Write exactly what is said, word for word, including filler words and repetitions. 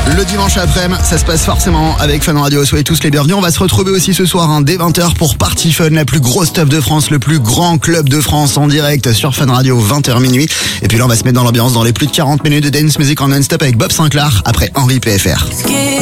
Le dimanche après-midi, ça se passe forcément avec Fun Radio. Soyez tous les bienvenus. On va se retrouver aussi ce soir hein, dès vingt heures pour Party Fun, la plus grosse teuf de France, le plus grand club de France en direct sur Fun Radio, vingt heures minuit. Et puis là, on va se mettre dans l'ambiance dans les plus de quarante minutes de dance music en non-stop avec Bob Sinclair après Henri P F R.